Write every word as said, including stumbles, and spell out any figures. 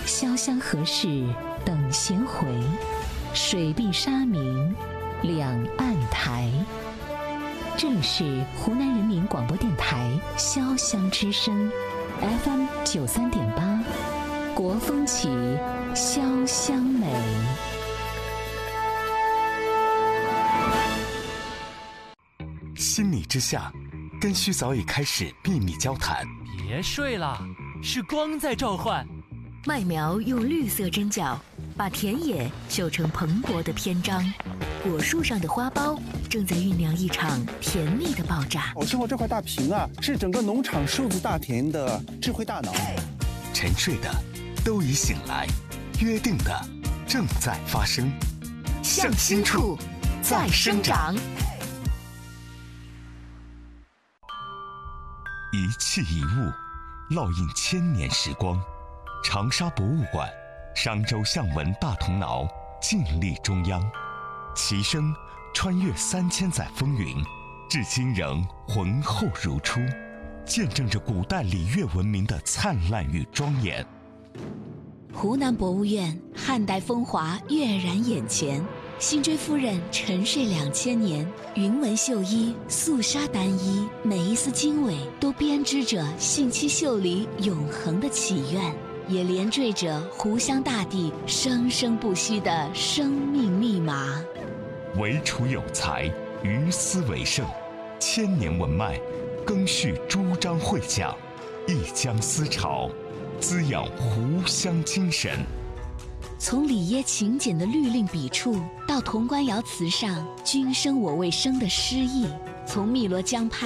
潇湘河市等闲回，水碧沙明两岸台。这里是湖南人民广播电台潇湘之声 F M 九三点八，国风起，潇湘美。 心理之下，根须早已开始秘密交谈。 别睡了，是光在召唤。 麦苗用绿色针脚把田野绣成蓬勃的篇章，果树上的花苞正在酝酿一场甜蜜的爆炸。 我生活这块大屏啊，是整个农场数字大田的智慧大脑。 沉睡的都已醒来，约定的正在发生， 向心处再生长。 一器一物，烙印千年时光。长沙博物馆，商周象纹大铜脑静立中央，其声穿越三千载风云，至今仍浑厚如初，见证着古代礼乐文明的灿烂与庄严。 湖南博物院汉代风华跃然眼前，辛追夫人沉睡两千年，云纹绣衣，素纱单衣，每一丝经纬都编织着信息秀里永恒的祈愿，也连缀着湖湘大地生生不息的生命密码。 惟楚有才，于斯为盛，千年文脉，更续诸章会讲，一江思潮，滋养湖湘精神。 从礼耶勤俭的律令笔触，到潼关窑瓷上君生我未生的诗意，从汨罗江畔